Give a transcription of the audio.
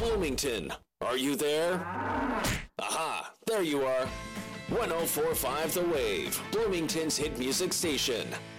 Bloomington. Are you there? Aha, there you are. 104.5 The Wave, Bloomington's hit music station.